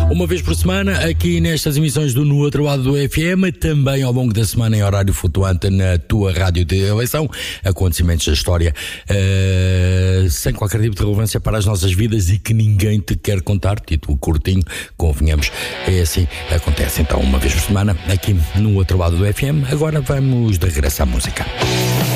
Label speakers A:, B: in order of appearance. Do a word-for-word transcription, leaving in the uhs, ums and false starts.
A: Uma vez por semana, aqui nestas emissões do No Outro Lado do F M, também ao longo da semana em horário flutuante na tua rádio de eleição, acontecimentos da história uh, sem qualquer tipo de relevância para as nossas vidas e que ninguém te quer contar, título curtinho, convenhamos, é assim, acontece então uma vez por semana aqui no Outro Lado do F M. Agora vamos de regresso à música.